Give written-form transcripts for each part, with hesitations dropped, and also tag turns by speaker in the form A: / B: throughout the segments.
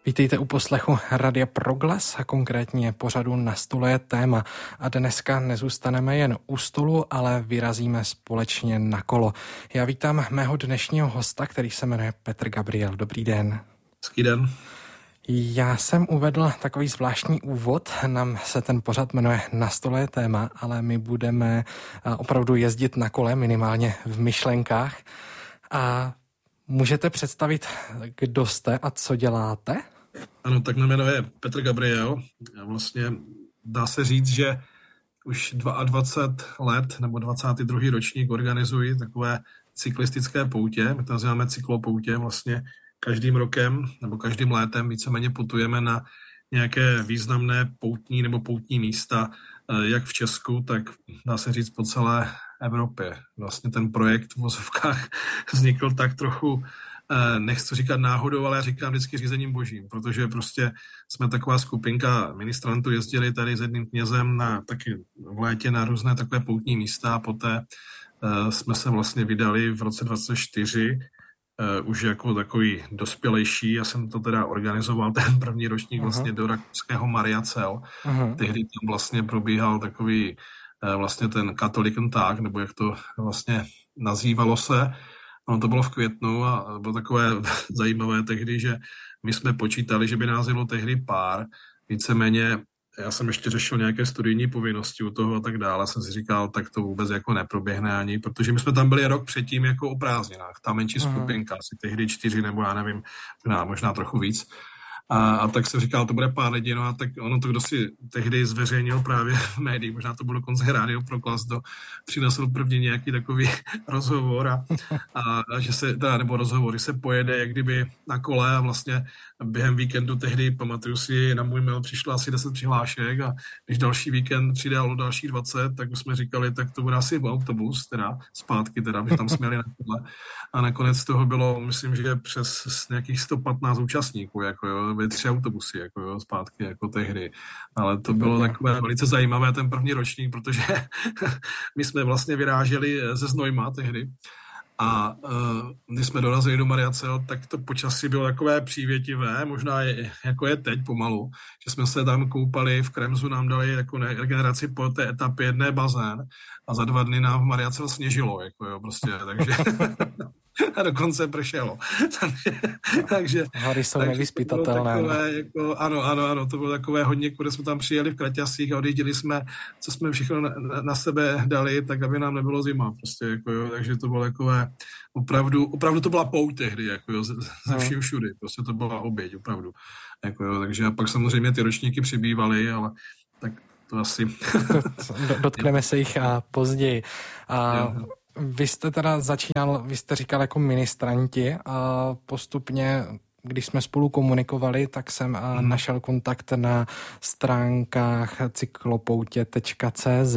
A: Vítejte u poslechu Radia Proglas a konkrétně pořadu Na stole je téma. A dneska nezůstaneme jen u stolu, ale vyrazíme společně na kolo. Já vítám mého dnešního hosta, který se jmenuje Petr Gabriel. Dobrý den.
B: Hezký den.
A: Já jsem uvedl takový zvláštní úvod, nám se ten pořad jmenuje Na stole je téma, ale my budeme opravdu jezdit na kole, minimálně v myšlenkách. A můžete představit, kdo jste a co děláte?
B: Ano, tak jméno je Petr Gabriel. Vlastně dá se říct, že už 22 let nebo 22. ročník organizuji takové cyklistické poutě. My to nazýváme cyklopoutě. Vlastně každým rokem nebo každým létem víceméně putujeme na nějaké významné poutní nebo poutní místa, jak v Česku, tak dá se říct po celé Evropě. Vlastně ten projekt v vozovkách vznikl tak trochu, nechci říkat náhodou, ale já říkám vždycky řízením božím, protože prostě jsme taková skupinka ministrantů, jezdili tady s jedním knězem taky v létě na různé takové poutní místa a poté jsme se vlastně vydali v roce 2024 už jako takový dospělejší. Já jsem to teda organizoval ten první ročník vlastně do rakouského Mariacel. Tehdy tam vlastně probíhal takový vlastně ten Katholikentag, nebo jak to vlastně nazývalo se. Ono to bylo v květnu a bylo takové zajímavé tehdy, že my jsme počítali, že by nás jelo tehdy pár. Víceméně já jsem ještě řešil nějaké studijní povinnosti u toho a tak dále. Jsem si říkal, tak to vůbec jako neproběhne ani, protože my jsme tam byli rok předtím jako o prázdninách. Ta menší skupinka, asi tehdy 4 nebo já nevím, možná trochu víc. A tak jsem říkal, to bude pár lidí, no a tak ono to, kdo si tehdy zveřejnil právě v médiích, možná to bylo dokonce Radio Proglas, přinesl první nějaký takový rozhovor a že se, nebo rozhovor, že se pojede jak kdyby na kole a vlastně během víkendu tehdy, pamatuju si, na můj mail přišlo asi 10 přihlášek a když další víkend přidalo další 20, tak jsme říkali, tak to bude asi autobus, teda zpátky, teda, že tam jsme jeli na kole. A nakonec toho bylo, myslím, že přes nějakých 115 účastníků, jako jo, 3 autobusy, jako jo, zpátky, jako tehdy. Ale to bylo takové velice zajímavé, ten první ročník, protože my jsme vlastně vyráželi ze Znojma tehdy a když jsme dorazili do Mariacel, tak to počasí bylo takové přívětivé, možná jako je teď pomalu, že jsme se tam koupali, v Kremzu nám dali jako regeneraci po té etapě jedné bazén a za 2 dny nám v Mariacel sněžilo, jako jo, prostě, takže a dokonce pršelo. takže
A: hory jsou nevyzpytatelné.
B: Jako, ano, to bylo takové hodně, kde jsme tam přijeli v kraťasích a odjížděli jsme, co jsme všechno na sebe dali, tak aby nám nebylo zima, prostě, jako jo, takže to bylo takové, opravdu to byla pouť tehdy, jako jo, ze vším všudy, prostě to byla oběť, opravdu, jako jo, takže a pak samozřejmě ty ročníky přibývaly, ale tak to asi...
A: Dotkneme se jich a později. Vy jste teda začínal, vy jste říkal jako ministranti a postupně, když jsme spolu komunikovali, tak jsem našel kontakt na stránkách cyklopoutě.cz.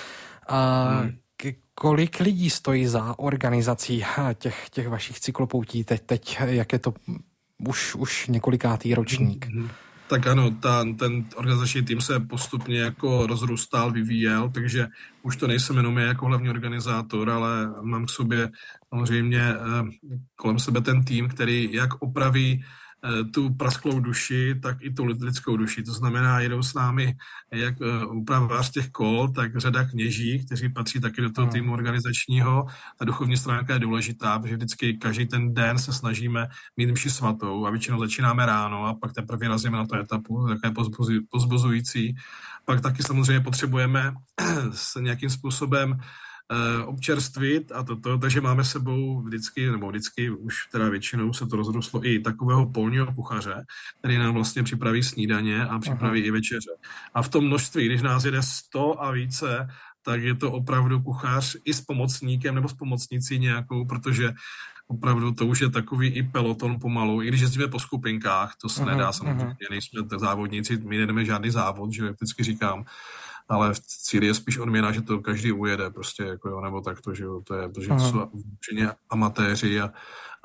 A: Kolik lidí stojí za organizací těch vašich cyklopoutí teď, jak je to už několikátý ročník?
B: Tak ano, ten organizační tým se postupně jako rozrůstal, vyvíjel, takže už to nejsem jenom jako hlavní organizátor, ale mám k sobě samozřejmě kolem sebe ten tým, který jak opraví tu prasklou duši, tak i tu lidskou duši. To znamená, jedou s námi jak upravář těch kol, tak řada kněží, kteří patří taky do toho týmu organizačního. Ta duchovní stránka je důležitá, protože vždycky každý ten den se snažíme mít mši svatou a většinou začínáme ráno a pak teprve vyrazíme na tu etapu, také pozbuzující. Pak taky samozřejmě potřebujeme s nějakým způsobem občerstvit a takže máme sebou vždycky už teda většinou se to rozrostlo i takového polního kuchaře, který nám vlastně připraví snídaně a připraví i večeře. A v tom množství, když nás jede 100 a více, tak je to opravdu kuchař i s pomocníkem nebo s pomocnicí nějakou, protože opravdu to už je takový i peloton pomalu, i když jezdíme po skupinkách, to se nedá samozřejmě, nejsme závodníci, my nejdeme žádný závod, že vždycky říkám, ale v cíli je spíš odměna, že to každý ujede prostě, jako jo, nebo takto, že jo, to je, protože to jsou určitě amatéři a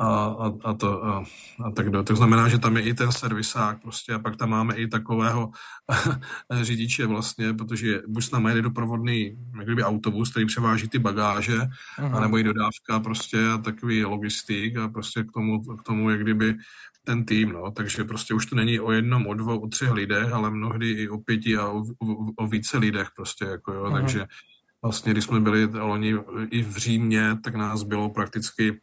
B: tak dále. To znamená, že tam je i ten servisák prostě a pak tam máme i takového řidiče vlastně, protože buď s námi jede doprovodný jak kdyby autobus, který převáží ty bagáže, anebo i dodávka prostě a takový logistik a prostě k tomu jak kdyby ten tým, no, takže prostě už to není o jednom, o dvou, o třech lidech, ale mnohdy i o 5 a o více lidech prostě, jako jo, takže vlastně, když jsme byli loni i v Římě, tak nás bylo prakticky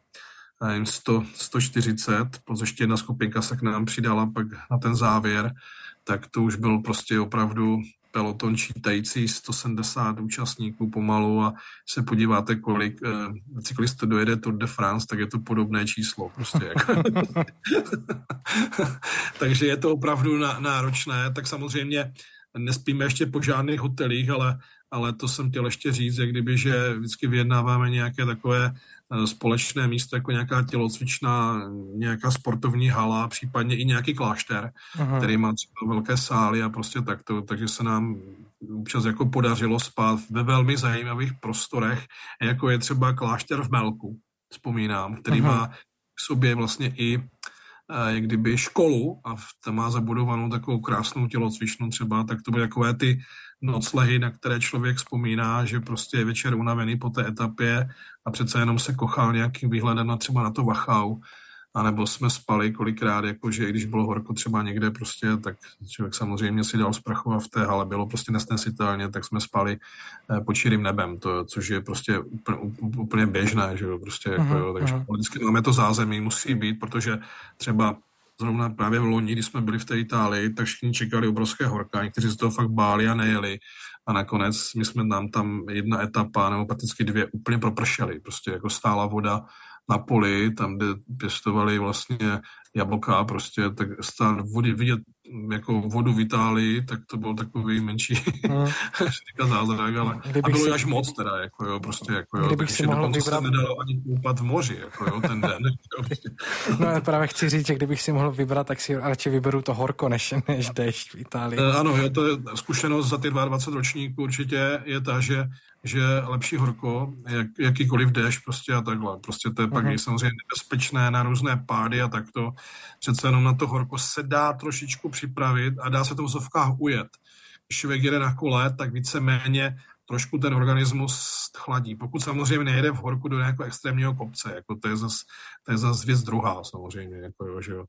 B: 140, plus ještě jedna skupinka se k nám přidala pak na ten závěr, tak to už byl prostě opravdu peloton čítající 170 účastníků pomalu a se podíváte, kolik cyklistů dojede Tour de France, tak je to podobné číslo. Prostě. Takže je to opravdu náročné, tak samozřejmě nespíme ještě po žádných hotelích, ale to jsem chtěl ještě říct, jak kdyby, že vždycky vyjednáváme nějaké takové společné místo, jako nějaká tělocvičná, nějaká sportovní hala, případně i nějaký klášter, který má třeba velké sály a prostě takto, takže se nám občas jako podařilo spát ve velmi zajímavých prostorech, jako je třeba klášter v Melku, vzpomínám, který má v sobě vlastně i jak kdyby školu a tam má zabudovanou takovou krásnou tělocvičnu třeba, tak to byly takové ty noclehy, na které člověk vzpomíná, že prostě je večer unavený po té etapě a přece jenom se kochal nějakým výhledem třeba na to Wachau, anebo jsme spali kolikrát, jakože když bylo horko třeba někde prostě, tak člověk samozřejmě si dal sprchovat v té hale, bylo prostě nesnesitelně, tak jsme spali pod širým nebem, což je prostě úplně běžné, že jo, prostě jako, jo, takže vždycky máme to zázemí, musí být, protože třeba zrovna právě v loni, když jsme byli v té Itálii, tak všichni čekali obrovské horka, někteří se toho fakt báli a nejeli a nakonec my jsme tam jedna etapa, nebo prakticky dvě úplně propršely, prostě jako stála voda na poli, tam, kde pěstovali vlastně jablka, prostě, tak stál vody vidět jako vodu v Itálii, tak to byl takový menší zázrak, ale a bylo až moc teda, jako jo, prostě, jako jo, takže dokonce se nedalo ani koupat v moři, jako jo, ten den. Prostě.
A: No já právě chci říct, že kdybych si mohl vybrat, tak si radši vyberu to horko, než déšť v Itálii.
B: Ano, jo, to je zkušenost za ty 22 ročníků určitě je ta, že lepší horko, jakýkoliv déšť prostě a takhle. Prostě to je pak je samozřejmě nebezpečné na různé pády a takto. Přece jenom na to horko se dá trošičku připravit a dá se to v vozovkách ujet. Když člověk jede na kole, tak víceméně trošku ten organismus chladí. Pokud samozřejmě nejede v horku do nějakého extrémního kopce, jako to je zas věc druhá samozřejmě, jako jo, že jo.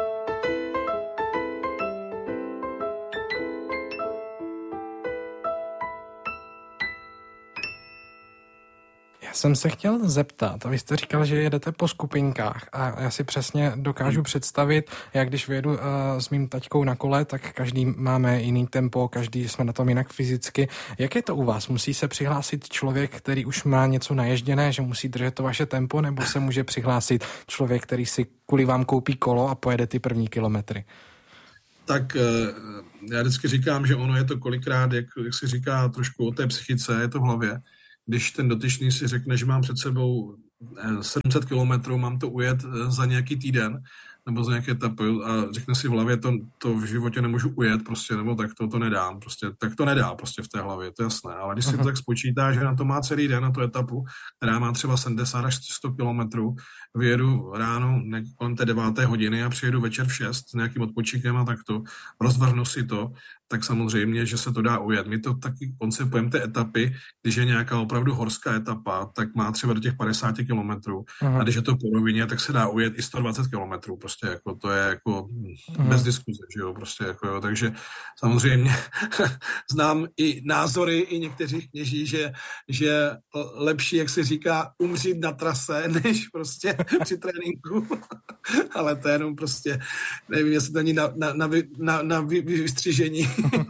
A: Já jsem se chtěl zeptat, a vy jste říkal, že jedete po skupinkách a já si přesně dokážu představit, jak když vyjedu s mým taťkou na kole, tak každý máme jiný tempo, každý jsme na tom jinak fyzicky. Jak je to u vás? Musí se přihlásit člověk, který už má něco naježděné, že musí držet to vaše tempo, nebo se může přihlásit člověk, který si kvůli vám koupí kolo a pojede ty první kilometry?
B: Tak já vždycky říkám, že ono je to kolikrát, jak si říká, trošku o té psychice, je to v hlavě. Když ten dotyčný si řekne, že mám před sebou 700 kilometrů, mám to ujet za nějaký týden nebo za nějaké etapy a řekne si v hlavě, to v životě nemůžu ujet prostě, nebo tak to nedám, prostě, tak to nedá prostě v té hlavě, to je jasné. Ale když si to tak spočítá, že na to má celý den, na tu etapu, která má třeba 70 až 100 kilometrů, vyjedu ráno kolem té 9. hodiny a přijedu večer v 6 s nějakým odpočinkem a takto, rozvrhnu si to, tak samozřejmě, že se to dá ujet. My to taky koncipujeme té etapy, když je nějaká opravdu horská etapa, tak má třeba do těch 50 kilometrů. A když je to po rovině, tak se dá ujet i 120 kilometrů. Prostě jako to je jako bez diskuze, že jo, prostě jako jo. Takže samozřejmě znám i názory i někteří kněží, že lepší, jak se říká, umřít na trase, než prostě při tréninku. Ale to je jenom prostě, nevím, jestli to není na vystřížení.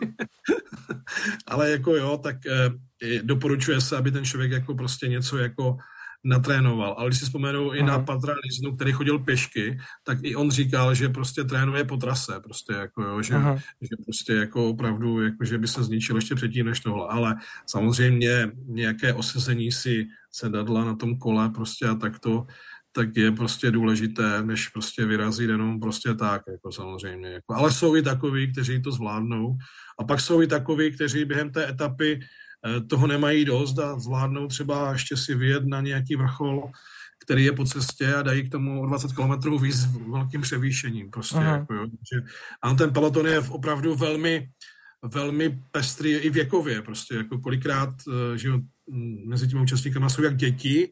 B: Ale jako jo, tak doporučuje se, aby ten člověk jako prostě něco jako natrénoval. Ale když si vzpomenu i na Patra Liznu, který chodil pěšky, tak i on říkal, že prostě trénuje po trase, prostě jako jo, že prostě jako opravdu, jako že by se zničil ještě předtím než tohle. Ale samozřejmě nějaké osezení si sedadla na tom kole prostě a takto, tak je prostě důležité, než prostě vyrazit jenom prostě tak, jako samozřejmě. Jako. Ale jsou i takoví, kteří to zvládnou. A pak jsou i takoví, kteří během té etapy toho nemají dost a zvládnou třeba ještě si vyjet na nějaký vrchol, který je po cestě a dají k tomu o 20 kilometrů víc velkým převýšením. Prostě, jako, jo. A ten peloton je opravdu velmi, velmi pestrý i věkově. Prostě, jako kolikrát, že mezi těmi účastníkama jsou jak děti,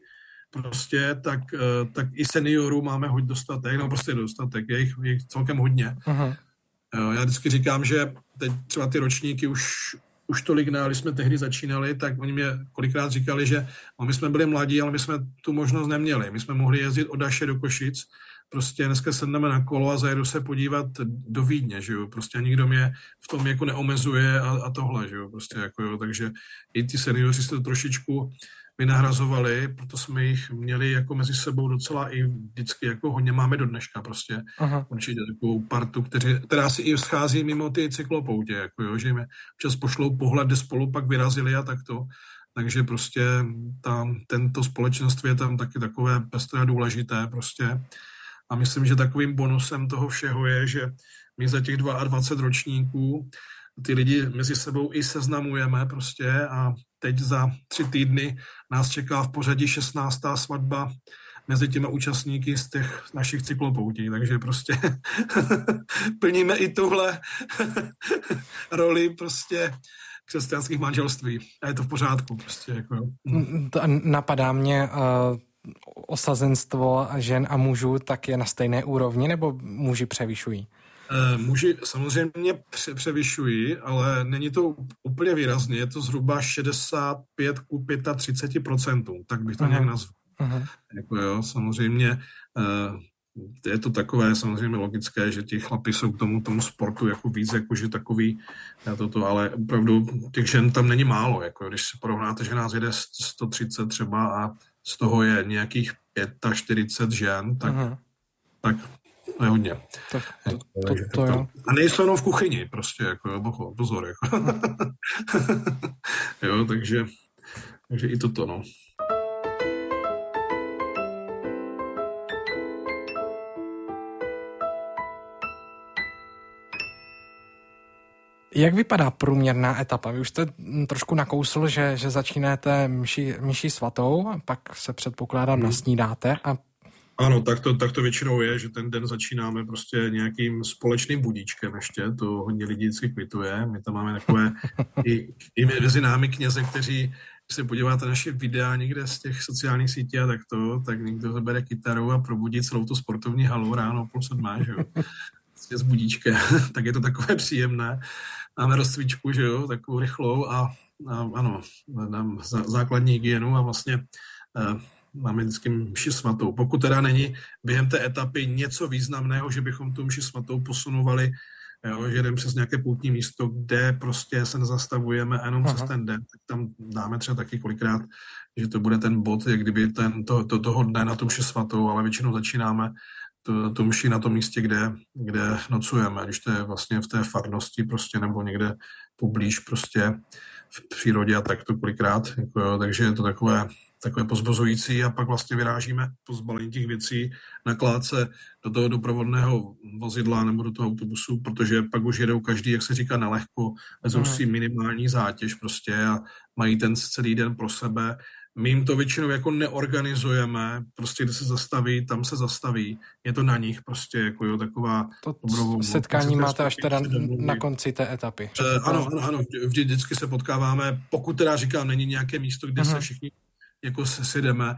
B: prostě, tak i seniorů máme hodně dostatek, no prostě dostatek, je jich celkem hodně.
A: Uh-huh.
B: Já vždycky říkám, že teď třeba ty ročníky už tolik ne, když jsme tehdy začínali, tak oni mě kolikrát říkali, že my jsme byli mladí, ale my jsme tu možnost neměli. My jsme mohli jezdit od Daše do Košic, prostě dneska sedneme na kolo a zajedu se podívat do Vídně, že jo, prostě nikdo mě v tom jako neomezuje a tohle, že jo, prostě jako jo, takže i ty seniori se to trošičku vynahrazovali, proto jsme jich měli jako mezi sebou docela i vždycky jako hodně máme do dneška prostě. Aha. Určitě takovou partu, která si i schází mimo ty cyklopoutě, jako jo, že jim občas pošlou pohled, kde spolu pak vyrazili a takto. Takže prostě tento společenství je tam taky takové pestré a důležité prostě. A myslím, že takovým bonusem toho všeho je, že my za těch 22 ročníků ty lidi mezi sebou i seznamujeme prostě a teď za 3 týdny nás čeká v pořadí 16. svatba mezi těma účastníky z těch našich cyklopoutí, takže prostě plníme i tuhle roli prostě křesťanských manželství a je to v pořádku prostě. Jako.
A: Napadá mě osazenstvo žen a mužů, tak je na stejné úrovni, nebo muži převyšují?
B: Muži samozřejmě převyšují, ale není to úplně výrazně, je to zhruba 65 ku 35%, tak bych to nějak nazval. Jako jo, samozřejmě je to takové samozřejmě logické, že ti chlapi jsou k tomu sportu jako víc, jakože takový, ale opravdu těch žen tam není málo, jako když se porovnáte, že nás jede 130 třeba a z toho je nějakých 45 žen, tak to je hodně.
A: To jo.
B: A nejsou jenom v kuchyni, prostě, jako, pozor, jako. Jo, takže i toto, no.
A: Jak vypadá průměrná etapa? Vy už jste trošku nakousl, že začínáte mši svatou, pak se předpokládám nasnídáte a
B: ano, tak to většinou je, že ten den začínáme prostě nějakým společným budíčkem ještě, to hodně lidí vždycky kvituje. My tam máme takové i mezi námi kněze, kteří, když se podíváte na naše videa někde z těch sociálních sítí a tak někdo zabere kytaru a probudí celou tu sportovní halu ráno 6:30, že jo, s budíčkem, tak je to takové příjemné. Máme rozcvičku, že jo, takovou rychlou a ano, nám základní hygienu a vlastně máme vždycky mši svatou. Pokud teda není během té etapy něco významného, že bychom tu mši svatou posunovali, jo, že jdeme přes nějaké poutní místo, kde prostě se nezastavujeme jenom přes ten den, tak tam dáme třeba taky kolikrát, že to bude ten bod, jak kdyby toho dne na tu mši svatou, ale většinou začínáme tu mši na tom místě, kde nocujeme, když to je vlastně v té farnosti prostě, nebo někde poblíž prostě v přírodě a tak to kolikrát, jako jo, takže je to takové pozbuzující a pak vlastně vyrážíme po zbalení těch věcí na kládce do toho doprovodného vozidla nebo do toho autobusu, protože pak už jedou každý, jak se říká, na lehko, vezou si minimální zátěž prostě a mají ten celý den pro sebe. My jim to většinou jako neorganizujeme, prostě kde se zastaví, tam se zastaví, je to na nich prostě jako jo, taková
A: dobrovolná. Setkání máte až teda na konci té etapy.
B: Ano, vždycky se potkáváme, pokud teda říkám, není nějaké místo, kde se všichni jako sejdeme,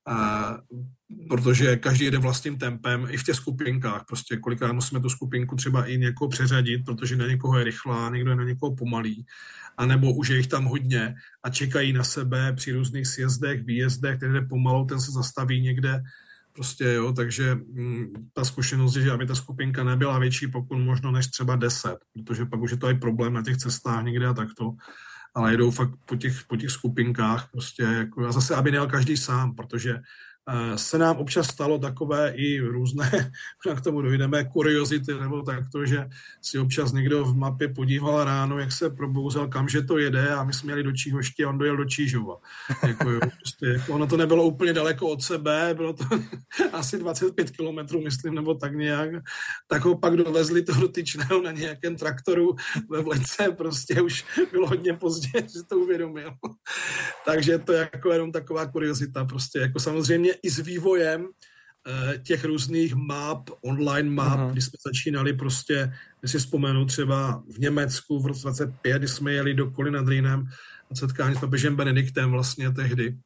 B: protože každý jede vlastním tempem, i v těch skupinkách, prostě kolikrát musíme tu skupinku třeba i někoho přeřadit, protože na někoho je rychlá, někdo je na někoho pomalý, anebo už je jich tam hodně a čekají na sebe při různých sjezdech, výjezdech, který jde pomalu, ten se zastaví někde, prostě jo, takže ta zkušenost je, že aby ta skupinka nebyla větší, pokud možno než třeba 10, protože pak už je to i problém na těch cestách někde a takto. Ale jedou fakt po těch skupinkách prostě jako, a zase, aby nejel každý sám, protože se nám občas stalo takové i různé, k tomu dojdeme, kuriozity, nebo takto, že si občas někdo v mapě podíval ráno, jak se probouzel, kamže to jede a my jsme jeli do Číhoště a on dojel do Čížova. Jako, jo, prostě, jako, ono to nebylo úplně daleko od sebe, bylo to asi 25 kilometrů, myslím, nebo tak nějak. Tak ho pak dovezli toho dotyčného na nějakém traktoru ve vlece, prostě už bylo hodně pozdě, že to uvědomil. Takže to je jako jenom taková kuriozita, prostě jako samozřejmě i s vývojem těch různých map, online map, kdy jsme začínali prostě, když si vzpomenu třeba v Německu v roce 25, kdy jsme jeli do Kolína nad Rýnem a setkání s papežem Benediktem vlastně tehdy,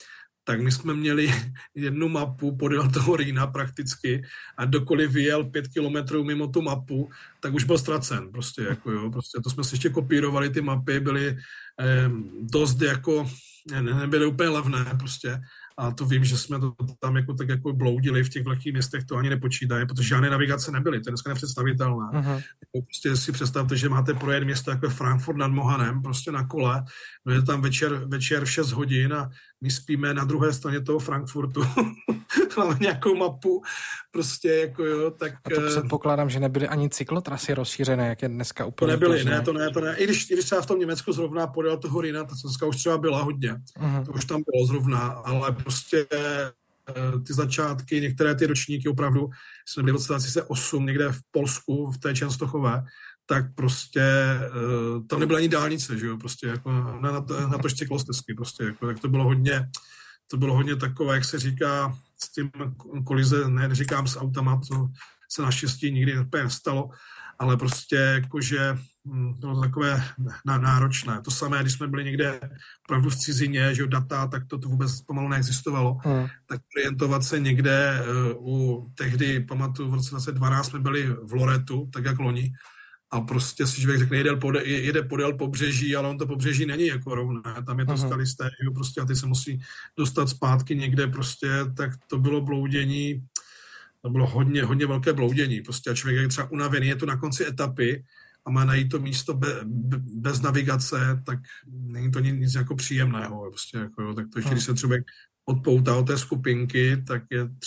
B: tak my jsme měli jednu mapu podél toho Rýna prakticky a kdokoliv vyjel 5 kilometrů mimo tu mapu, tak už byl ztracen. Prostě to jsme si ještě kopírovali, ty mapy byly dost jako, nebyly úplně levné prostě. A to vím, že jsme to tam tak bloudili v těch velkých městech, to ani nepočítají, protože žádné navigace nebyly, to je dneska nepředstavitelné. Prostě si představte, že máte projet město jako Frankfurt nad Mohanem, prostě na kole, no je tam večer v 6 hodin a my spíme na druhé straně toho Frankfurtu, máme nějakou mapu, prostě tak...
A: A to předpokládám, že nebyly ani cyklotrasy rozšířené, jak je dneska úplně...
B: To nebyly, to ne. I když třeba v tom Německu zrovna podél toho Rýna, to dneska už třeba byla hodně, to už tam bylo zrovna, ale prostě ty začátky, některé ty ročníky opravdu, jsme byli v roce 2008 někde v Polsku, v té Čenstochové, tak prostě tam nebyla ani dálnice, že jo, prostě jako na to cyklostezky, prostě tak to bylo hodně takové, jak se říká, s tím kolize, neříkám s autama, to se naštěstí nikdy úplně nestalo, ale prostě jakože to takové náročné. To samé, když jsme byli někde opravdu v cizině, že data, tak to vůbec pomalu neexistovalo. Tak orientovat se někde tehdy, pamatuju, v roce 2012 jsme byli v Loretu, tak jak loni, a prostě si člověk řekne, jede podél pobřeží, ale on to pobřeží není jako rovné, tam je to skalisté, prostě a ty se musí dostat zpátky někde prostě, tak to bylo bloudění, to bylo hodně velké bloudění, prostě a člověk je třeba unavený, je to na konci etapy a má najít to místo bez navigace, tak není to nic jako příjemného, prostě tak to ještě, když se člověk odpoutá od té skupinky, tak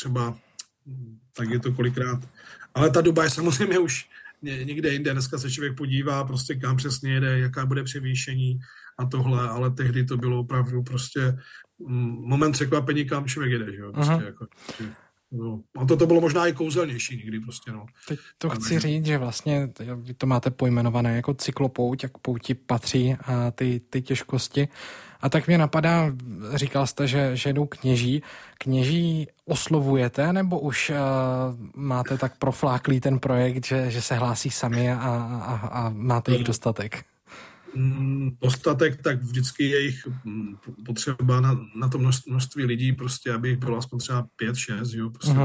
B: je to kolikrát, ale ta doba je samozřejmě už někde jinde, dneska se člověk podívá prostě kam přesně jede, jaká bude převýšení a tohle, ale tehdy to bylo opravdu prostě moment překvapení, kam člověk jede, že jo, prostě no. A to bylo možná i kouzelnější někdy prostě, no.
A: Teď to chci říct, že vlastně vy to máte pojmenované jako cyklopouť, jak pouti patří a ty těžkosti. A tak mě napadá, říkal jste, že jedou kněží. Kněží oslovujete, nebo už máte tak profláklý ten projekt, že se hlásí sami a máte jich dostatek?
B: Dostatek, tak vždycky je jich potřeba na to množství lidí, prostě, aby jich bylo aspoň třeba 5-6, jo, prostě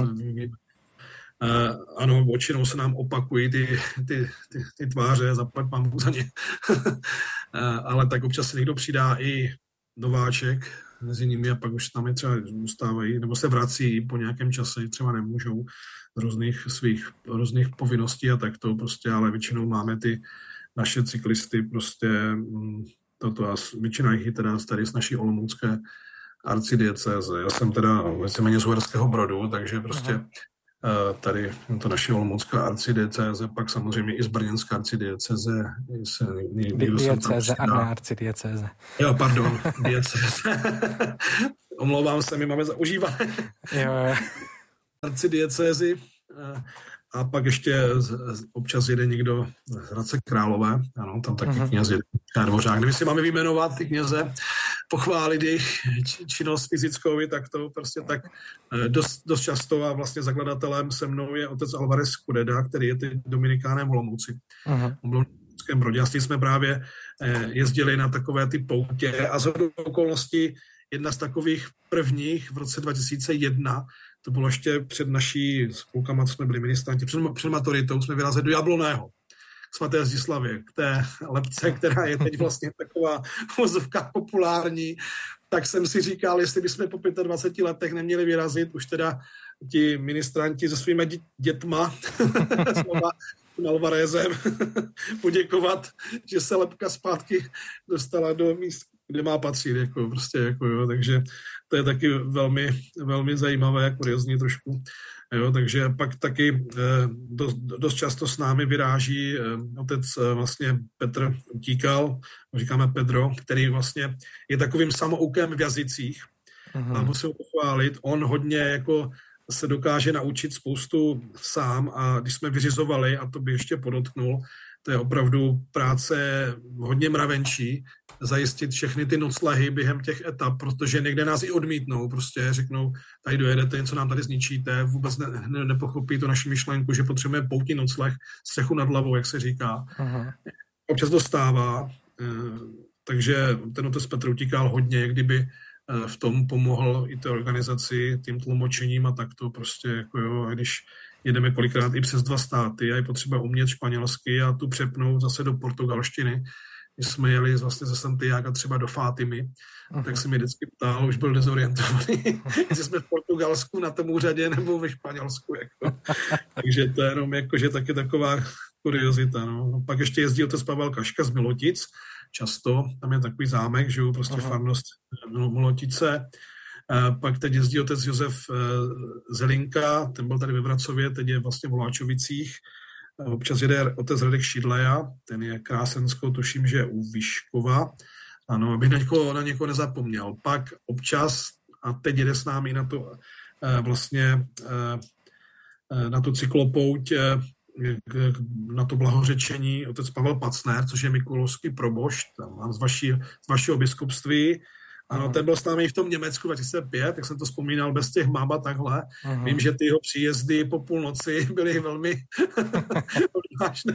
B: ano, většinou se nám opakují ty tváře, zaplať pánbůh za ně. Ale tak občas se někdo přidá i nováček mezi nimi a pak už tam je třeba zůstávají, nebo se vrací po nějakém čase, třeba nemůžou různých povinností a tak to prostě, ale většinou máme ty naše cyklisty prostě toto a většina jich je teda tady z naší olomoucké arcidiecéze. Já jsem teda víceméně z Uherského Brodu, takže prostě tady to naše olomoucká arcidiecéze, pak samozřejmě i z brněnská arcidiecéze.
A: Diecéze a ne arcidiecéze.
B: Jo, pardon, diecéze. Omlouvám se, my máme zaužívat arcidiecézy. A pak ještě občas jede někdo z Hradce Králové, ano, tam taky kněz jede Dvořák. Kdyby si máme vyjmenovat ty kněze, pochválit jejich činnost fyzickou, tak to prostě tak dost často a vlastně zakladatelem se mnou je otec Alvarez Skudeda, který je teď dominikánem v Olomouci. On byl v Olomouckém Brodě a s tím jsme právě jezdili na takové ty poutě a shodou okolností jedna z takových prvních v roce 2001, to bylo ještě před naší spolkama, co jsme byli ministranti, před maturitou jsme vyrazili do Jabloného, k svaté Zdislavě, k té lebce, která je teď vlastně taková vozovka populární, tak jsem si říkal, jestli bychom po 25 letech neměli vyrazit, už teda ti ministranti se svými dětma, s Alvarezem, poděkovat, že se lebka zpátky dostala do míst, kde má patřit, takže to je taky velmi, velmi zajímavé, kuriozní trošku, jo, takže pak taky dost často s námi vyráží otec vlastně Petr Utíkal, říkáme Pedro, který vlastně je takovým samoukem v jazycích a musím pochválit, on hodně jako se dokáže naučit spoustu sám a když jsme vyřizovali, a to by ještě podotknul, to je opravdu práce hodně mravenčí, zajistit všechny ty noclehy během těch etap, protože někde nás i odmítnou, prostě řeknou, tady dojedete, něco nám tady zničíte, vůbec nepochopí to naši myšlenku, že potřebujeme poutní nocleh, střechu nad hlavou, jak se říká. Občas dostává, takže ten otec Petr utíkal hodně, kdyby v tom pomohl i té organizaci, tím tlumočením a takto prostě jako jo, a když jedeme kolikrát i přes 2 státy a je potřeba umět španělsky a tu přepnout zase do portugalštiny. Když jsme jeli vlastně ze Santiaga třeba do Fátimy, tak se mi vždycky ptal, už byl dezorientovaný, jestli jsme v Portugalsku na tom úřadě nebo ve Španělsku. Jako. Takže to je jenom jakože taky taková kuriozita. No. Pak ještě jezdil otec Pavel Kaška z Milotic, často, tam je takový zámek, že jo, prostě farnost Milotice. Pak teď jezdí otec Josef Zelinka, ten byl tady ve Vracově, teď je vlastně v Voláčovicích. Občas jede otec Radek Šidleja, ten je Krásensko, tuším, že u Vyškova. Ano, aby na někoho nezapomněl. Pak občas, a teď jede s námi na to vlastně na tu cyklopouť, na to blahořečení otec Pavel Pacner, což je mikulovský probošt z vašeho biskupství. Ano, ten byl s námi v tom Německu 2005, jak jsem to vzpomínal, bez těch máb a takhle. Vím, že ty jeho příjezdy po půlnoci byly velmi odvážné.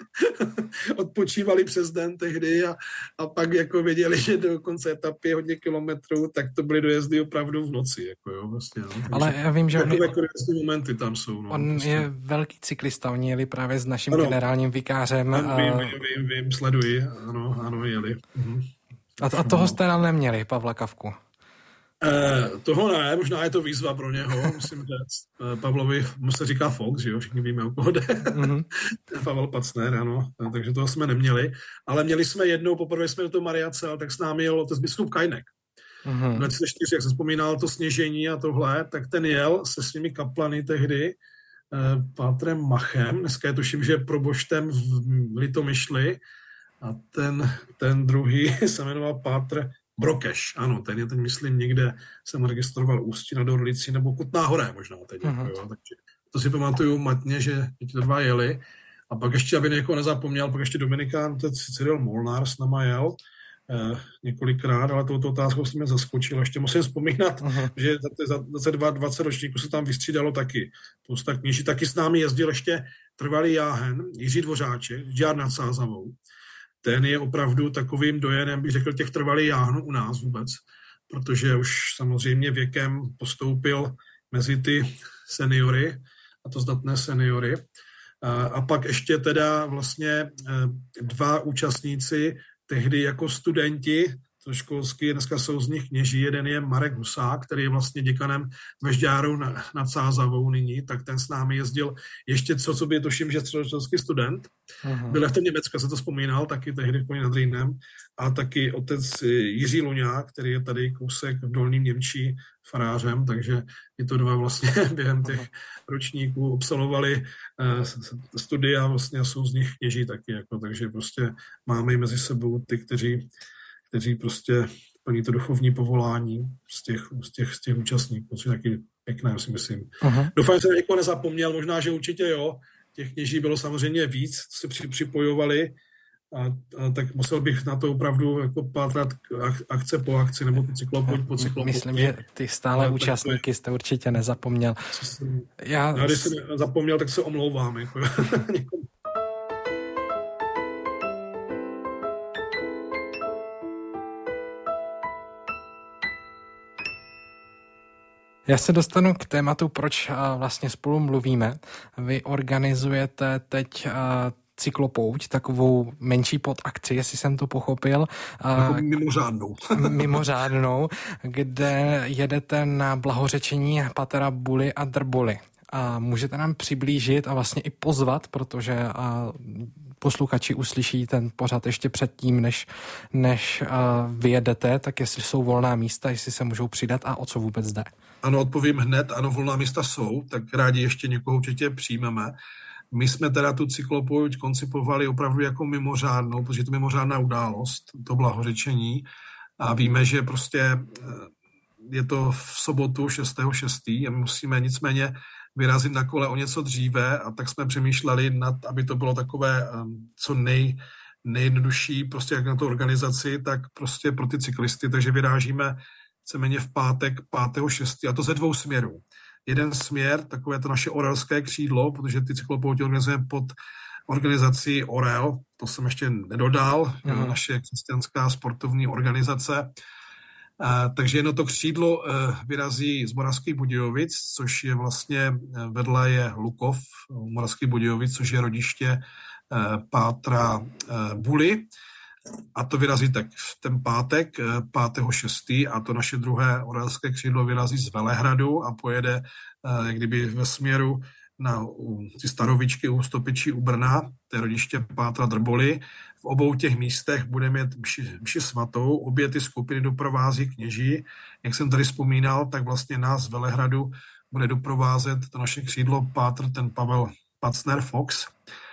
B: Odpočívali přes den tehdy a pak jako věděli, že do konce etapy je hodně kilometrů, tak to byly dojezdy opravdu v noci. Jako jo, vlastně, no.
A: Ale já vím, že
B: takové momenty tam jsou. No,
A: on prostě je velký cyklista, oni jeli právě s naším generálním vikářem.
B: Vím, sleduji, ano, jeli.
A: A toho jste nám neměli, Pavla Kavku?
B: Toho ne, možná je to výzva pro něho, musím říct. Pavlovi se říká Fox, že jo, všichni víme, o koho jde. Pavel Pacner, ano, takže toho jsme neměli. Ale měli jsme jednou, poprvé jsme do toho Mariacel, tak s námi jel otec biskup Kajnek. 2004, jak jsem vzpomínal, to sněžení a tohle, tak ten jel se svými kaplany tehdy, pátrem Machem, dneska je tuším, že proboštem v Litomyšli, a ten druhý se jmenoval pátr Brokeš. Ano, ten je teď, myslím, někde jsem registroval Ústí nad Orlicí nebo Kutná Hora možná teď. Jo, takže to si pamatuju matně, že ti to 2 jeli. A pak ještě, aby někoho nezapomněl, pak ještě Dominikán, teď Cyril Molnár s náma jel několikrát, ale touto otázkou jsem mě zaskočil. Ještě musím vzpomínat, že za 20 ročníků se tam vystřídalo taky. Spousta kněží. Taky s námi jezdil ještě trvalý jáhen Jiří Dvořáček, Žďár nad Sázavou. Ten je opravdu takovým dojenem, bych řekl, těch trvalých jáhnů u nás vůbec, protože už samozřejmě věkem postoupil mezi ty seniory, a to zdatné seniory. A pak ještě teda vlastně 2 účastníci tehdy jako studenti, to školský, dneska jsou z nich kněží, jeden je Marek Husák, který je vlastně děkanem ve Žďáru nad Sázavou nyní, tak ten s námi jezdil ještě co by tuším, že středoškolský student. Byl v tom Německu, se to vzpomínal, taky tehdy v nad Rýnem, a taky otec Jiří Luňák, který je tady kousek v Dolním Němčí farářem, takže i to 2 vlastně během těch ročníků absolvovali studia vlastně jsou z nich kněží taky, jako, takže prostě máme mezi sebou ty, kteří prostě plní to duchovní povolání z těch účastníků, což je taky pěkné, si myslím. Doufám, že se někoho nezapomněl, možná, že určitě jo. Těch kněží bylo samozřejmě víc, se připojovali, a tak musel bych na to opravdu jako pátrat akce po akci, nebo cyklopouť po cyklopouti.
A: Myslím, že ty stále účastníky jste určitě nezapomněl.
B: Já když jsem zapomněl, tak se omlouvám. Jako.
A: Já se dostanu k tématu, proč vlastně spolu mluvíme. Vy organizujete teď cyklopouť, takovou menší podakci, jestli jsem to pochopil.
B: Jako mimořádnou,
A: kde jedete na blahořečení patera Buly a Drbuly. A můžete nám přiblížit a vlastně i pozvat, protože posluchači uslyší ten pořad ještě předtím, než vyjedete, tak jestli jsou volná místa, jestli se můžou přidat a o co vůbec jde.
B: Ano, odpovím hned, ano, volná místa jsou, tak rádi ještě někoho určitě přijmeme. My jsme teda tu cyklopouť koncipovali opravdu jako mimořádnou, protože je to mimořádná událost, to blahořečení, a víme, že prostě je to v sobotu 6.6. a my musíme nicméně vyrazit na kole o něco dříve, a tak jsme přemýšleli aby to bylo takové co nejjednodušší prostě jak na tu organizaci, tak prostě pro ty cyklisty, takže vyrážíme víceméně v pátek 5.6. a to ze 2 směrů. Jeden směr, takové to naše orelské křídlo, protože ty cyklopouti organizujeme pod organizací Orel, to jsem ještě nedodal, naše křesťanská sportovní organizace. Takže jedno to křídlo vyrazí z Moravských Budějovic, což je vlastně vedle je Lukov, Moravských Budějovic, což je rodiště pátra Buly. A to vyrazí tak v ten pátek, 5.6. a to naše druhé orelské křídlo vyrazí z Velehradu a pojede jak kdyby ve směru na ty Starovičky u Stopičí u Brna, to je rodiště pátra Drboly. V obou těch místech budeme mít mši svatou, obě ty skupiny doprovází kněží. Jak jsem tady vzpomínal, tak vlastně nás z Velehradu bude doprovázet to naše křídlo pátr, ten Pavel Pacner Fox,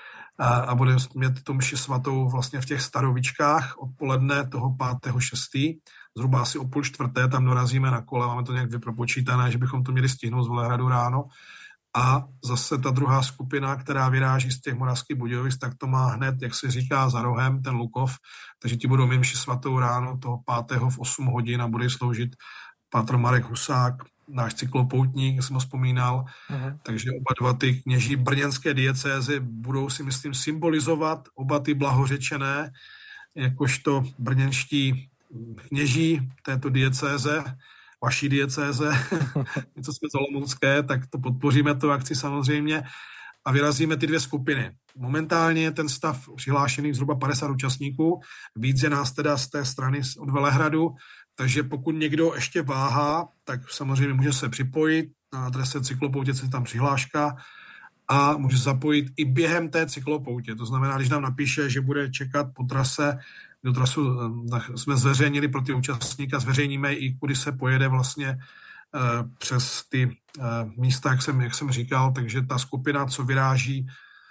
B: a bude mít tu mši svatou vlastně v těch Starovičkách odpoledne toho 5.6. Zhruba asi o 3:30 tam dorazíme na kole, máme to nějak vypropočítané, že bychom to měli stihnout z Velehradu ráno. A zase ta druhá skupina, která vyráží z těch Moravských Budějovic, tak to má hned, jak se říká, za rohem, ten Lukov, takže ti budou mít mši svatou ráno toho 5. v 8 hodin a bude sloužit pátr Marek Husák, náš cyklopoutník, jak jsem ho vzpomínal. Takže oba dva ty kněží brněnské diecézy budou si, myslím, symbolizovat oba ty blahořečené, jakožto brněnští kněží této diecéze, vaší diecéze, něco jsme z Olomoucké, tak to podpoříme tu akci samozřejmě a vyrazíme ty dvě skupiny. Momentálně je ten stav přihlášený zhruba 50 účastníků, víc je nás teda z té strany od Velehradu, takže pokud někdo ještě váhá, tak samozřejmě může se připojit, na adrese cyklopoutě je tam přihláška a může zapojit i během té cyklopoutě. To znamená, když nám napíše, že bude čekat po trase, do trasu jsme zveřejnili pro ty účastníky a zveřejníme i, kudy se pojede vlastně přes ty místa, jak jsem říkal, takže ta skupina, co vyráží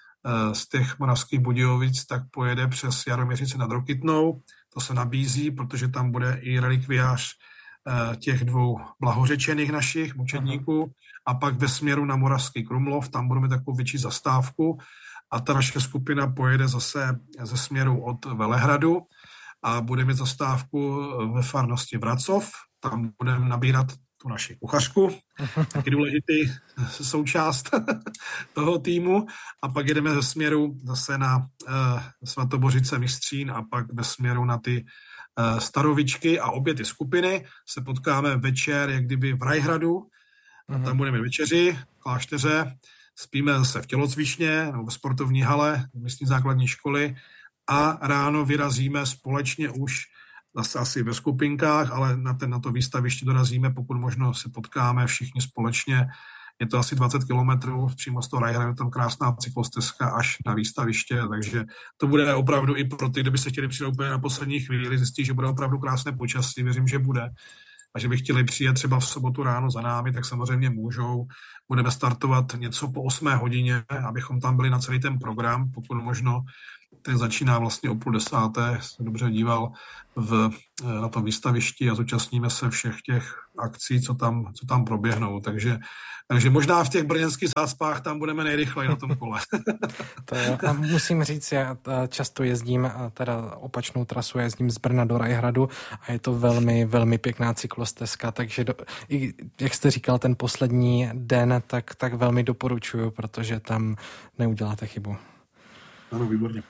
B: z těch Moravských Budějovic, tak pojede přes Jaroměřice nad Rokytnou. To se nabízí, protože tam bude i relikviář těch dvou blahořečených našich mučedníků a pak ve směru na Moravský Krumlov, tam budeme takovou větší zastávku a ta naše skupina pojede zase ze směru od Velehradu a bude mít zastávku ve farnosti Vracov, tam budeme nabírat tu naši kuchařku, taky důležitý součást toho týmu a pak jedeme ze směru zase na Svatobořice Mistřín a pak ve směru na ty Starovičky a obě ty skupiny se potkáme večer, jak kdyby v Rajhradu, a tam budeme večeři v klášteře, spíme zase v tělocvičně nebo v sportovní hale místní základní školy a ráno vyrazíme společně už zase asi ve skupinkách, ale na to výstaviště dorazíme, pokud možno se potkáme všichni společně. Je to asi 20 kilometrů, přímo z toho Rajhradu, tam krásná cyklostezka až na výstaviště, takže to bude opravdu i pro ty, kdo by se chtěli přijet úplně na poslední chvíli, zjistí, že bude opravdu krásné počasí, věřím, že bude. A že by chtěli přijet třeba v sobotu ráno za námi, tak samozřejmě můžou. Budeme startovat něco po 8 hodině, abychom tam byli na celý ten program, pokud možno. Ten začíná vlastně o 9:30, se dobře díval na tom výstavišti a zúčastníme se všech těch akcí, co tam proběhnou. Takže možná v těch brněnských zácpách tam budeme nejrychleji na tom kole.
A: To je, a musím říct, já často jezdím, teda opačnou trasu jezdím z Brna do Rajhradu a je to velmi, velmi pěkná cyklostezka, takže jak jste říkal, ten poslední den, tak velmi doporučuju, protože tam neuděláte chybu.
B: Ano, výborně.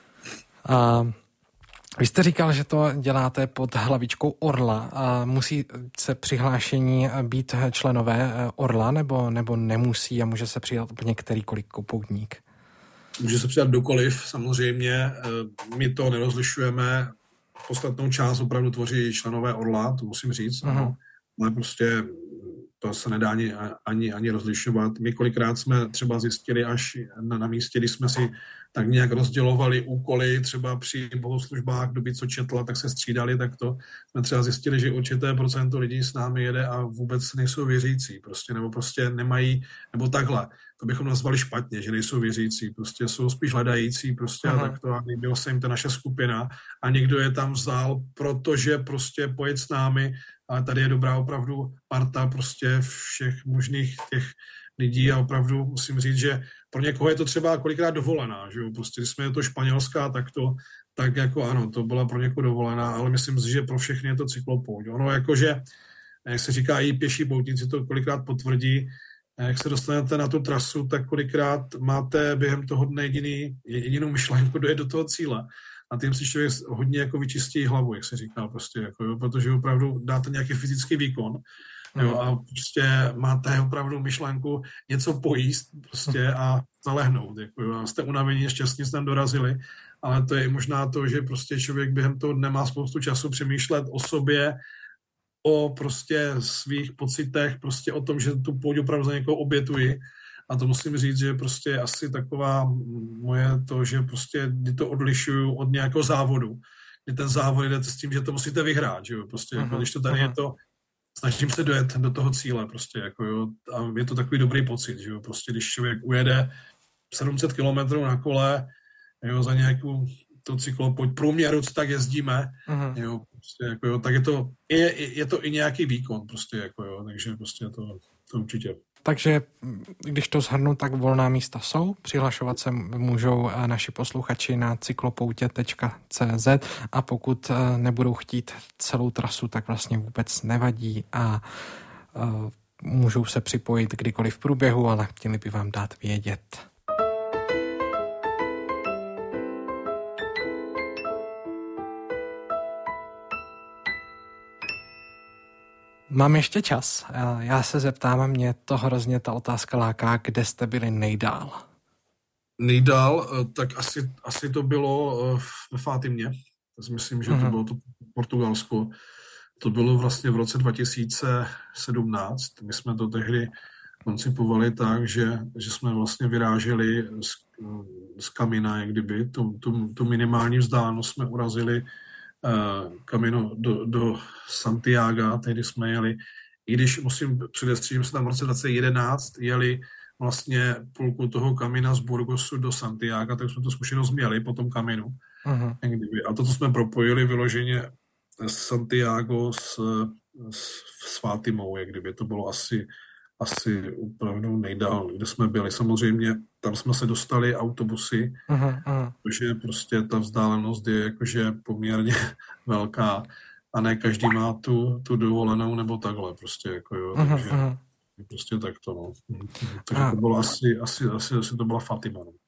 A: Vy jste říkal, že to děláte pod hlavičkou Orla a musí se přihlášení být členové Orla nebo nemusí a může se přidat úplně kterýkoliv poutník?
B: Může se přidat kdokoliv, samozřejmě. My to nerozlišujeme. Podstatnou část opravdu tvoří členové Orla, to musím říct. Ale prostě to se nedá ani rozlišovat. My kolikrát jsme třeba zjistili až na místě, kdy jsme si tak nějak rozdělovali úkoly, třeba při bohoslužbách, kdo by co četla, tak se střídali, tak to jsme třeba zjistili, že určité procento lidí s námi jede a vůbec nejsou věřící, nebo nemají, nebo takhle, to bychom nazvali špatně, že nejsou věřící, prostě jsou spíš hledající, a takto, a líbila se jim ta naše skupina a někdo je tam vzal, protože prostě pojet s námi, ale tady je dobrá opravdu parta prostě všech možných těch lidí a opravdu musím říct, že pro někoho je to třeba kolikrát dovolená, že jo, prostě když jsme to Španělská, tak jako ano, to byla pro někoho dovolená, ale myslím si, že pro všechny je to cyklopouť. Ono jakože, jak se říká, i pěší poutníci to kolikrát potvrdí, jak se dostanete na tu trasu, tak kolikrát máte během toho dne jedinou myšlenku dojet do toho cíle. a tím si člověk hodně jako vyčistí hlavu, jak se říká prostě, jako, jo, protože opravdu dáte nějaký fyzický výkon, jo, a prostě máte opravdu myšlenku něco pojíst prostě a zalehnout, jako, jo, a jste unavení, šťastně jste tam dorazili, ale to je možná to, že prostě člověk během toho dne má spoustu času přemýšlet o sobě, o prostě svých pocitech, prostě o tom, že tu pouť opravdu za někoho obětuji. A to musím říct, že prostě asi taková moje to, že prostě kdy to odlišuju od nějakého závodu, kdy ten závod jde s tím, že to musíte vyhrát, že jo, prostě, jako, když to tady je to, snažím se dojet do toho cíle, prostě, jako jo, a je to takový dobrý pocit, že jo, prostě, když člověk ujede 700 kilometrů na kole, jo, za nějakou to cyklopojď průměru, co tak jezdíme, jo, prostě, jako jo, tak je to i nějaký výkon, prostě, jako jo, takže prostě to určitě.
A: Takže když to shrnu, tak volná místa jsou, přihlašovat se můžou naši posluchači na cyklopoutě.cz a pokud nebudou chtít celou trasu, tak vlastně vůbec nevadí a můžou se připojit kdykoliv v průběhu, ale chtěli by vám dát vědět. Mám ještě čas. Já se zeptám, mě to hrozně ta otázka láká, kde jste byli nejdál?
B: Nejdál, tak asi to bylo ve Fátimě. Myslím, že to bylo to Portugalsko. To bylo vlastně v roce 2017. My jsme to tehdy koncipovali tak, že jsme vlastně vyráželi z Kamina, jak kdyby. Tu minimální vzdálenost jsme urazili Camino do Santiaga, tehdy jsme jeli, i když musím předestřít, že jsme tam v roce 2011 jeli vlastně půlku toho Camina z Burgosu do Santiaga, tak jsme tu zkušenost měli po tom Caminu. A to, co jsme propojili vyloženě Santiago s Fátimou, jak kdyby to bylo asi opravdu nejdál, kde jsme byli. Samozřejmě tam jsme se dostali autobusy, protože prostě ta vzdálenost je jakože poměrně velká a ne každý má tu dovolenou nebo takhle prostě, jako jo, takže prostě takto, no. Takže to bylo asi to byla Fatima, no.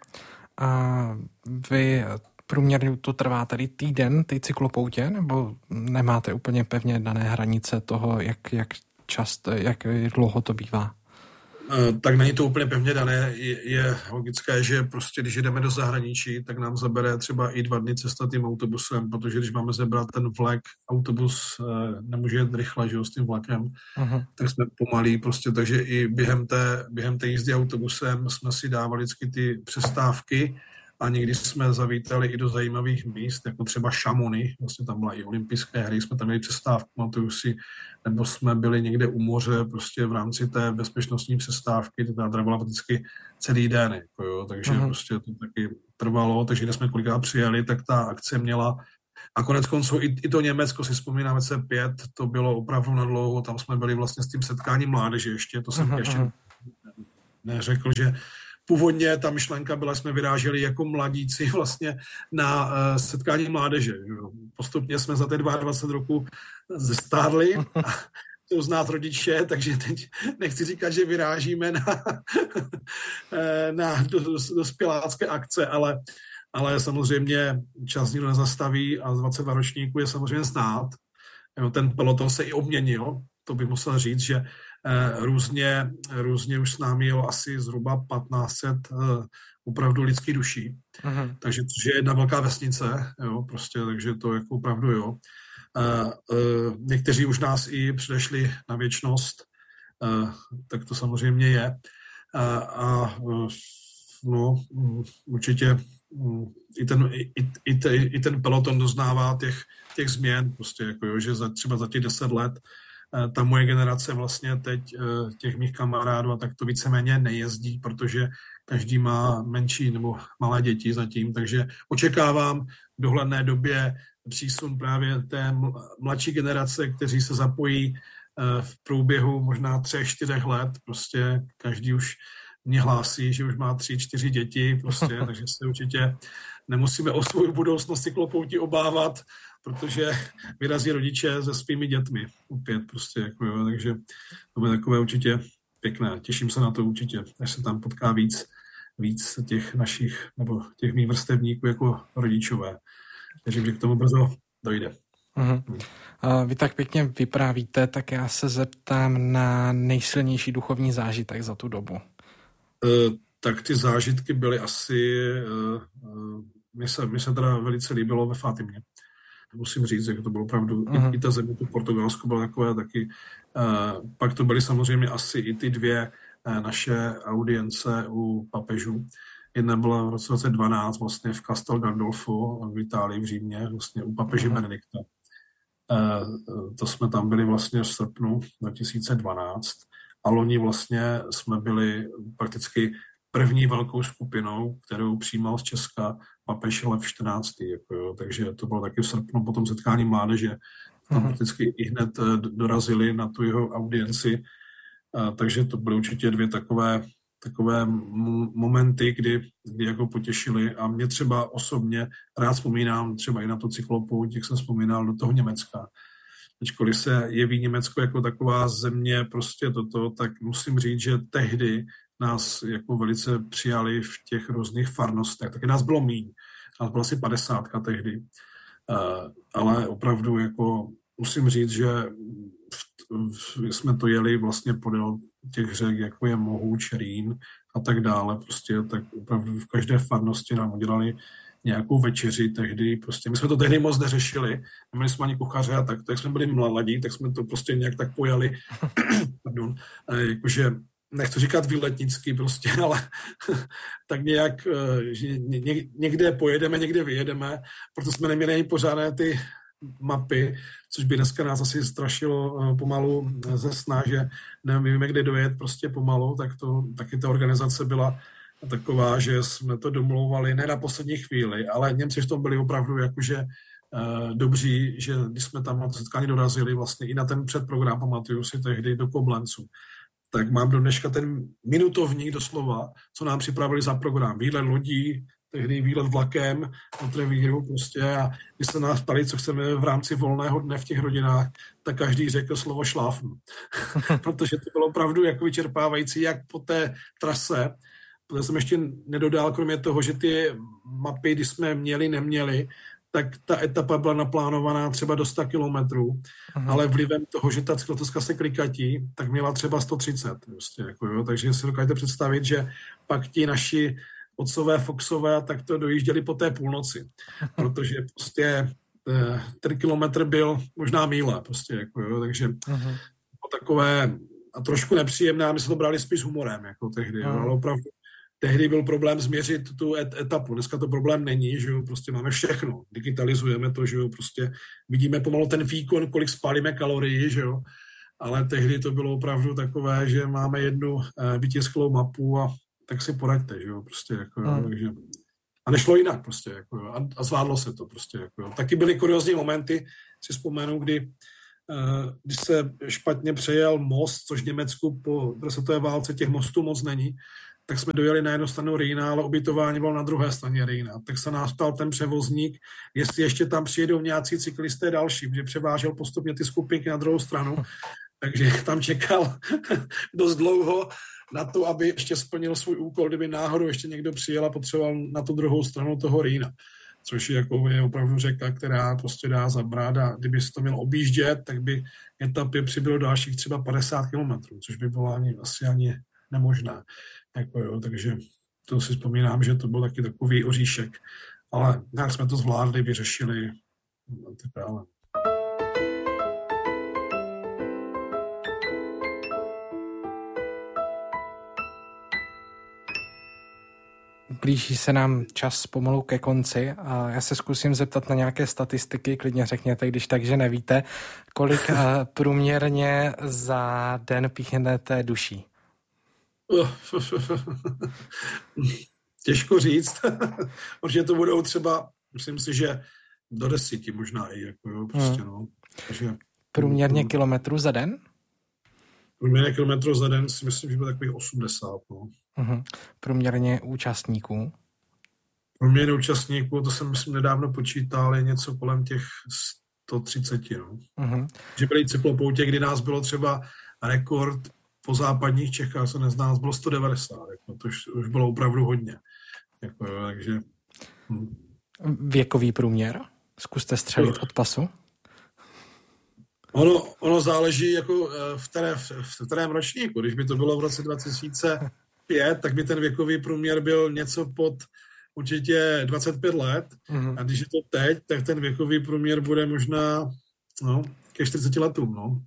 A: A vy průměrně to trvá tady týden, ty cyklopoutě, nebo nemáte úplně pevně dané hranice toho, jak dlouho to bývá?
B: Tak není to úplně pevně dané. Je logické, že prostě když jdeme do zahraničí, tak nám zabere třeba i 2 dny cesta tím autobusem, protože když máme zebrat ten vlak, autobus nemůže jet rychle, že jo, s tím vlakem, tak jsme pomalí prostě, takže i během té jízdy autobusem jsme si dávali vždycky ty přestávky a někdy jsme zavítali i do zajímavých míst, jako třeba Chamonix, vlastně tam byla i olympijské hry, jsme tam měli přestávku, pamatuju si, nebo jsme byli někde u moře, prostě v rámci té bezpečnostní přestávky, to trvala vždycky celý den, jako jo, takže prostě to taky trvalo, takže když jsme kolikrát přijeli, tak ta akce měla, a konec konců i to Německo, si vzpomínám, C5, to bylo opravdu nadlouho, tam jsme byli vlastně s tím setkáním mládeže ještě, to jsem ještě neřekl, že původně ta myšlenka byla, jsme vyráželi jako mladíci vlastně na setkání mládeže. Postupně jsme za ty 22 roku zestárli a to z nás rodiče, takže teď nechci říkat, že vyrážíme na dospělácké akce, ale samozřejmě čas nikdo nezastaví a z 22 ročníků je samozřejmě znát. Ten peloton se i obměnil, to bych musel říct, že různě už s námi jelo asi zhruba 1500 opravdu lidských duší. Takže což je jedna velká vesnice, jo, prostě, takže to jako opravdu jo. Někteří už nás i předešli na věčnost, tak to samozřejmě je. No, určitě i ten peloton doznává těch změn, prostě jako jo, že třeba za těch 10 let ta moje generace vlastně teď těch mých kamarádů a tak to víceméně nejezdí, protože každý má menší nebo malé děti zatím, takže očekávám v dohledné době přísun právě té mladší generace, kteří se zapojí v průběhu možná 3-4 let, prostě každý už mě hlásí, že už má 3-4 děti, prostě, takže se určitě nemusíme o svou budoucnost cyklopoutí obávat, protože vyrazí rodiče se svými dětmi opět prostě, jako jo, takže to bude takové určitě pěkné. Těším se na to určitě, až se tam potká víc víc těch našich, nebo těch mých vrstevníků jako rodičové. Takže že k tomu brzo dojde.
A: Vy tak pěkně vyprávíte, tak já se zeptám na nejsilnější duchovní zážitek za tu dobu.
B: Tak ty zážitky byly asi, mně se teda velice líbilo ve Fátimě. Musím říct, že to bylo opravdu, i ta země, to Portugalsko bylo takové taky. Pak to byly samozřejmě asi i ty dvě naše audience u papežů. Jedna byla v roce 2012 vlastně v Castel Gandolfo v Itálii, v Římě, vlastně u papeže Benedikta. To jsme tam byli vlastně v srpnu 2012 a loni vlastně jsme byli prakticky první velkou skupinou, kterou přijímal z Česka papež Lev 14. Takže to bylo taky v srpnu po tom setkání mládeže. Tam prakticky i hned dorazili na tu jeho audienci. Takže to byly určitě dvě takové momenty, kdy jako potěšili a mě třeba osobně rád vzpomínám třeba i na to cyklopouť, jak jsem vzpomínal, do toho Německa. Ačkoliv se jeví Německo jako taková země prostě toto, tak musím říct, že tehdy nás jako velice přijali v těch různých farnostech. Taky nás bylo míň. Nás bylo asi 50 tehdy. Ale opravdu jako musím říct, že jsme to jeli vlastně podél těch řek, jako je Mohuč, Rýn a tak dále. Prostě tak opravdu v každé farnosti nám udělali nějakou večeři tehdy. Prostě my jsme to tehdy moc neřešili. Neměli jsme ani kuchaře a tak jsme byli mladí, tak jsme to prostě nějak tak pojali. Pardon. Jakože nechci říkat výletnický prostě, ale tak nějak, že někde pojedeme, někde vyjedeme, proto jsme neměli ani pořádné ty mapy, což by dneska nás asi strašilo pomalu ze sna, že nevíme, kde dojet prostě pomalu, tak to taky ta organizace byla taková, že jsme to domlouvali ne na poslední chvíli, ale Němci v tom byli opravdu jakože dobří, že když jsme tam na to setkání dorazili vlastně i na ten předprogram, pamatuju si tehdy do Koblencu, tak mám do dneška ten minutovník doslova, co nám připravili za program. Výlet lodí, tehdy výlet vlakem do Trevíru prostě a když se nás ptali, co chceme v rámci volného dne v těch rodinách, tak každý řekl slovo šláfnu. Protože to bylo opravdu jako vyčerpávající, jak po té trase. Protože jsem ještě nedodal, kromě toho, že ty mapy, když jsme neměli, tak ta etapa byla naplánovaná třeba do 100 kilometrů, ale vlivem toho, že ta cyklostezka se klikatí, tak měla třeba 130. Prostě, jako jo. Takže si dokážete představit, že pak ti naši otcové, foxové, tak to dojížděli po té půlnoci, protože prostě ten kilometr byl možná míle, prostě, jako jo. Takže takové a trošku nepříjemné, a my jsme to brali spíš humorem, jako tehdy, jo, ale opravdu tehdy byl problém změřit tu etapu. Dneska to problém není, že jo, prostě máme všechno. Digitalizujeme to, že jo, prostě vidíme pomalu ten výkon, kolik spálíme kalorií, že jo. Ale tehdy to bylo opravdu takové, že máme jednu vytisklou mapu a tak si poraďte, že jo, prostě jako, jo, takže. A nešlo jinak prostě, jako, jo, a zvládlo se to prostě, jako, jo. Taky byly kuriózní momenty, si vzpomenu, když se špatně přejel most, což v Německu po světové válce těch mostů moc není, tak jsme dojeli na jednu stranu Rýna, ale ubytování bylo na druhé straně Rýna. Tak se nás ptal ten převozník, jestli ještě tam přijedou nějací cyklisté další, protože převážel postupně ty skupinky na druhou stranu. Takže tam čekal dost dlouho na to, aby ještě splnil svůj úkol, kdyby náhodou ještě někdo přijel a potřeboval na tu druhou stranu toho Rýna. Což je opravdu řeka, která prostě dá zabrat a kdyby se to měl objíždět, tak by etapě přibylo dalších třeba 50 kilometrů, což by bylo asi ani nemožné. Jako jo, takže to si vzpomínám, že to byl taky takový oříšek. Ale nějak jsme to zvládli, vyřešili. Tak dále.
A: Blíží se nám čas pomalu ke konci a já se zkusím zeptat na nějaké statistiky, klidně řekněte, když tak, že nevíte, kolik průměrně za den píchnete duší.
B: Těžko říct, protože to budou třeba, myslím si, že do 10 možná i, jako jo, prostě no. Takže,
A: průměrně kilometrů za den?
B: Průměrně kilometrů za den si myslím, že bylo takových 80, no.
A: Průměrně účastníků?
B: Průměrně účastníků, to jsem myslím nedávno počítal, je něco kolem těch 130, no. Že byly cyklopoutě, kdy nás bylo třeba rekord po západních Čechách se nezná, bylo 190, jako, to už bylo opravdu hodně. Jako, takže...
A: Věkový průměr? Zkuste střelit od pasu.
B: Ono záleží jako v kterém ročníku. Když by to bylo v roce 2005, tak by ten věkový průměr byl něco pod určitě 25 let. A když je to teď, tak ten věkový průměr bude možná ke 40 letům.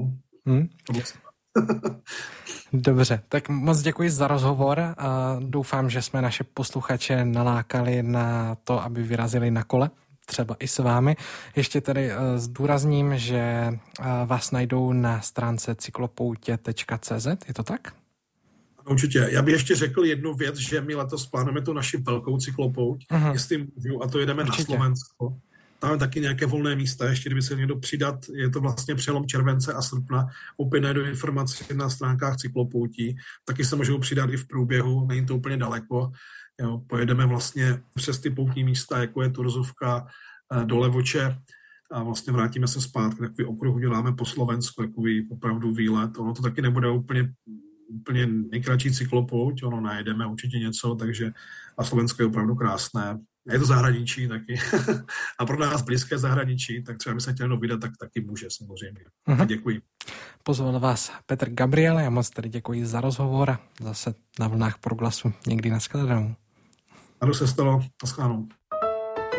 A: Dobře, tak moc děkuji za rozhovor a doufám, že jsme naše posluchače nalákali na to, aby vyrazili na kole, třeba i s vámi. Ještě tedy zdůrazním, že vás najdou na stránce cyklopoutě.cz, je to tak?
B: Určitě. Já bych ještě řekl jednu věc, že my letos plánujeme tu naši velkou cyklopouť, jestli můžu, a to jedeme na Slovensko. Tam je taky nějaké volné místa, ještě kdyby se někdo přidat, je to vlastně přelom července a srpna, opět najdu informace na stránkách cyklopoutí, taky se můžou přidat i v průběhu, není to úplně daleko, jo, pojedeme vlastně přes ty poutní místa, jako je Turzovka, do Levoče a vlastně vrátíme se zpátky, takový okruh uděláme po Slovensku, takový opravdu výlet, ono to taky nebude úplně nejkratší cyklopouť, ono najedeme určitě něco, takže a Slovensko je opravdu krásné. Je to zahraničí taky. A pro nás blízké zahraničí, tak třeba by se chtěl vydat, tak taky může samozřejmě. A děkuji.
A: Pozval vás Petr Gabriel, já moc tady děkuji za rozhovor a zase na vlnách Proglasu někdy na shledanou.
B: Ano, se stalo. Na shledanou.